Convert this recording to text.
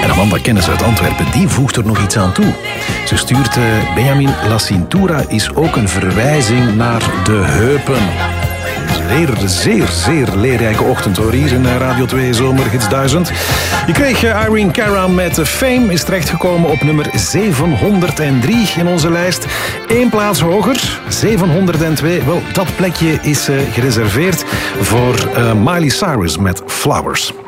En Amanda Kennis uit Antwerpen, die voegt er nog iets aan toe. Ze stuurt Benjamin La Cintura is ook een verwijzing naar de heupen. Zeer leerrijke ochtend hoor, hier in Radio 2 Zomerhits 1000. Je kreeg Irene Cara met Fame, is terechtgekomen op nummer 703 in onze lijst. 1 plaats hoger, 702. Wel, dat plekje is gereserveerd voor Miley Cyrus met Flowers.